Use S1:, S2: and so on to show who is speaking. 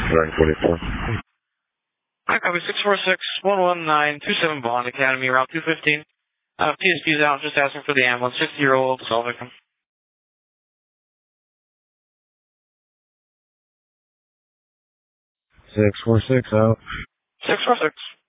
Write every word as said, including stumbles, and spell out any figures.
S1: nine forty-four.
S2: I copy six four six, one one nine two seven Bond Academy, Route two fifteen. Uh, P S P's out, just asking for the ambulance. sixty-year-old assault victim.
S1: six four six out.
S2: six four six.